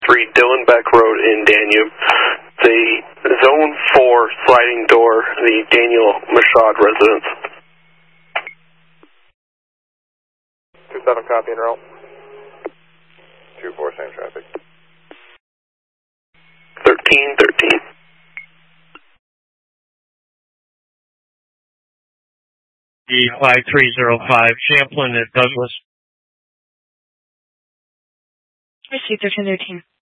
Dillonbeck Road in Danube. The Zone 4 sliding door, the Daniel Mashad residence. 27 copy and roll. 24 same traffic. 1313. E5305, Champlin at Douglas. Receive 1313.